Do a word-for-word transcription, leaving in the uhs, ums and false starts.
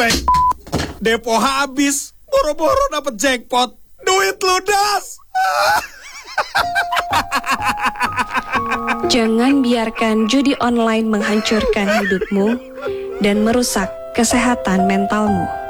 Weh, depo habis, boro-boro dapet jackpot, duit ludas. Jangan biarkan judi online menghancurkan hidupmu dan merusak kesehatan mentalmu.